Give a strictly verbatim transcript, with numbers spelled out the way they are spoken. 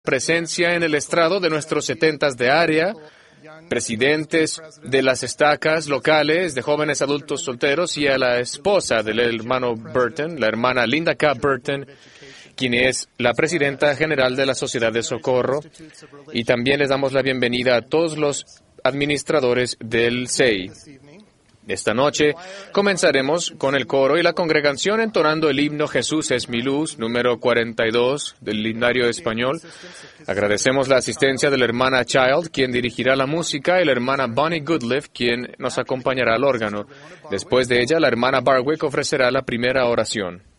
presencia en el estrado de nuestros setentas de área, presidentes de las estacas locales de jóvenes adultos solteros y a la esposa del hermano Burton, la hermana Linda K. Burton, quien es la presidenta general de la Sociedad de Socorro, y también les damos la bienvenida a todos los administradores del S E I. Esta noche comenzaremos con el coro y la congregación entonando el himno Jesús es mi luz, número cuarenta y dos del himnario español. Agradecemos la asistencia de la hermana Child, quien dirigirá la música, y la hermana Bonnie Goodliff, quien nos acompañará al órgano. Después de ella, la hermana Barwick ofrecerá la primera oración.